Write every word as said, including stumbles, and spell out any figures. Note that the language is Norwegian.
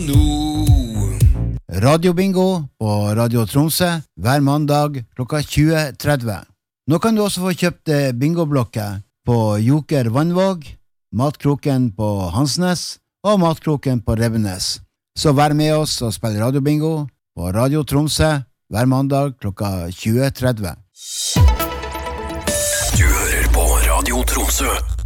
Radio Bingo på Radio Tromsø hver mandag klokka tjue tretti. Nå kan du også få kjøpt bingoblokker på Joker Vannvåg, Matkroken på Hansnes og Matkroken på Revenes. Så vær med oss og spill Radio Bingo på Radio Tromsø hver mandag klokka tjue tretti. Du hører på Radio Tromsø.